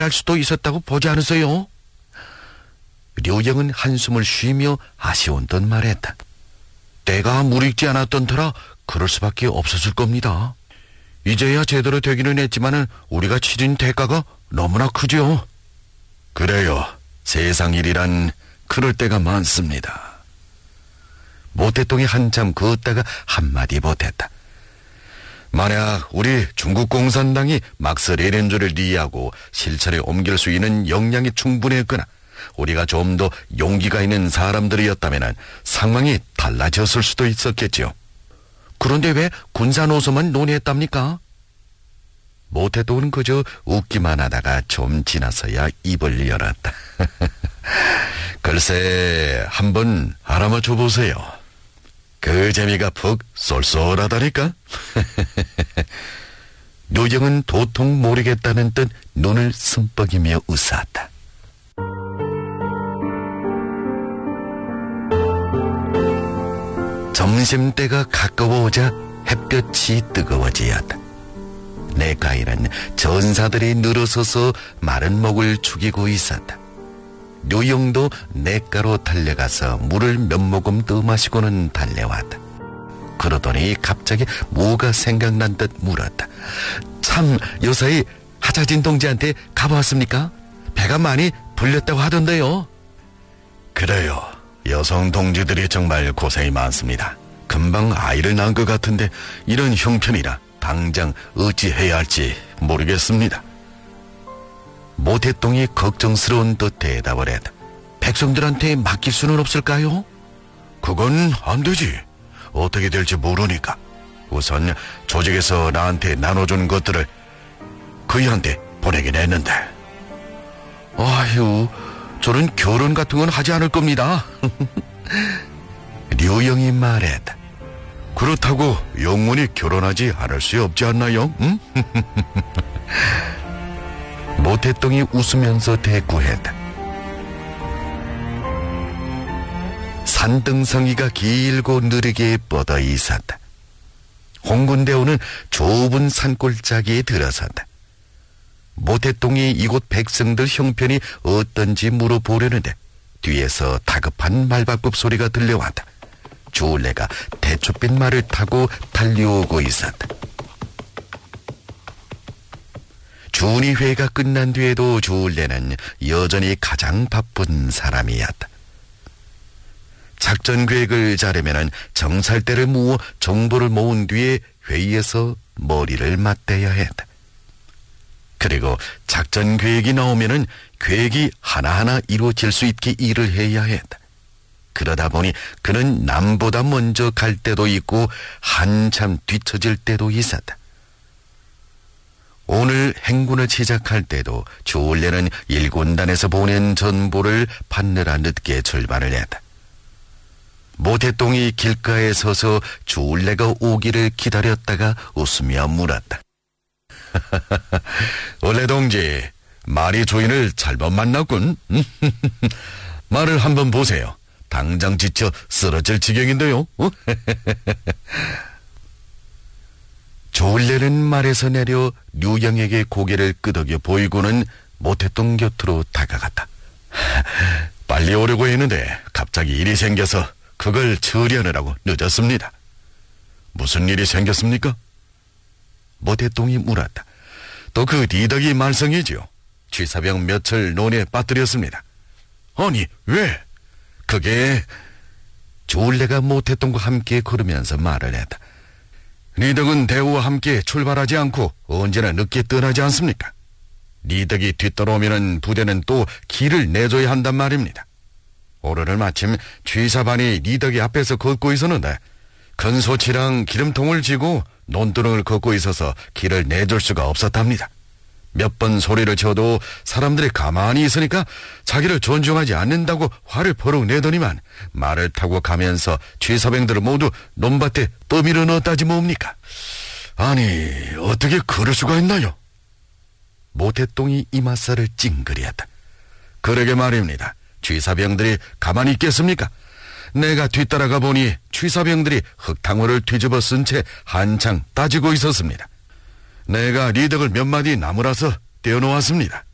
수도 있었다고 보지 않으세요? 류영은 한숨을 쉬며 아쉬운 듯 말했다. 때가 무르익지 않았던 터라 그럴 수밖에 없었을 겁니다. 이제야 제대로 되기는 했지만 우리가 치른 대가가 너무나 크죠. 그래요. 세상 일이란 그럴 때가 많습니다. 모태똥이 한참 그었다가 한마디 보탰다. 만약 우리 중국공산당이 막스 레렌조를 이해하고 실천에 옮길 수 있는 역량이 충분했거나 우리가 좀 더 용기가 있는 사람들이었다면 상황이 달라졌을 수도 있었겠죠. 그런데 왜 군사노소만 논의했답니까? 모태똥은 그저 웃기만 하다가 좀 지나서야 입을 열었다. 글쎄, 한번 알아맞혀 보세요. 그 재미가 푹 쏠쏠하다니까. 류영은 도통 모르겠다는 듯 눈을 숨뻑이며 웃었다. 점심때가 가까워오자 햇볕이 뜨거워지었다. 내가에는 전사들이 늘어서서 마른 목을 죽이고 있었다. 류영도 냇가로 달려가서 물을 몇 모금 더 마시고는 달려왔다. 그러더니 갑자기 뭐가 생각난 듯 물었다. 참, 요사이 하자진 동지한테 가보았습니까? 배가 많이 불렸다고 하던데요. 그래요. 여성 동지들이 정말 고생이 많습니다. 금방 아이를 낳은 것 같은데 이런 형편이라 당장 어찌해야 할지 모르겠습니다. 모태똥이 걱정스러운 듯 대답을 했다. 백성들한테 맡길 수는 없을까요? 그건 안 되지. 어떻게 될지 모르니까. 우선 조직에서 나한테 나눠준 것들을 그이한테 보내긴 했는데. 아휴, 저는 결혼 같은 건 하지 않을 겁니다. 류영이 말했다. 그렇다고 영원히 결혼하지 않을 수 없지 않나요? 응? 모태똥이 웃으면서 대꾸했다. 산등성이가 길고 느리게 뻗어 있었다. 홍군대원은 좁은 산골짜기에 들어섰다. 모태똥이 이곳 백성들 형편이 어떤지 물어보려는데 뒤에서 다급한 말발굽 소리가 들려왔다. 주울레가 대초빛 말을 타고 달려오고 있었다. 준의회가 끝난 뒤에도 주울레는 여전히 가장 바쁜 사람이었다. 작전 계획을 짜려면 정찰대를 모아 정보를 모은 뒤에 회의에서 머리를 맞대야 했다. 그리고 작전 계획이 나오면은 계획이 하나하나 이루어질 수 있게 일을 해야 했다. 그러다 보니 그는 남보다 먼저 갈 때도 있고 한참 뒤처질 때도 있었다. 오늘 행군을 시작할 때도 주울레는 일군단에서 보낸 전보를 받느라 늦게 출발을 했다. 모태똥이 길가에 서서 주울레가 오기를 기다렸다가 웃으며 물었다. 올레 동지, 말이 주인을 잘못 만났군. 말을 한번 보세요. 당장 지쳐 쓰러질 지경인데요. 주울레는 말에서 내려 류영에게 고개를 끄덕여 보이고는 모태똥 곁으로 다가갔다. 빨리 오려고 했는데 갑자기 일이 생겨서 그걸 처리하느라고 늦었습니다. 무슨 일이 생겼습니까? 모태똥이 물었다. 또 그 리덕이 말썽이지요. 취사병 몇을 논에 빠뜨렸습니다. 아니, 왜? 그게... 주울레가 모태똥과 함께 걸으면서 말을 했다. 리덕은 대우와 함께 출발하지 않고 언제나 늦게 떠나지 않습니까? 리덕이 뒤따라오면 부대는 또 길을 내줘야 한단 말입니다. 오늘은 마침 취사반이 리덕이 앞에서 걷고 있었는데 큰 소치랑 기름통을 쥐고 논두렁을 걷고 있어서 길을 내줄 수가 없었답니다. 몇 번 소리를 쳐도 사람들이 가만히 있으니까 자기를 존중하지 않는다고 화를 버럭 내더니만 말을 타고 가면서 취사병들을 모두 논밭에 떠밀어 넣었다지 뭡니까? 아니, 어떻게 그럴 수가 있나요? 모태똥이 이맛살을 찡그리었다. 그러게 말입니다. 취사병들이 가만히 있겠습니까? 내가 뒤따라가 보니 취사병들이 흙탕물을 뒤집어 쓴 채 한창 따지고 있었습니다. 내가 리덕을 몇 마디 나무라서 떼어놓았습니다.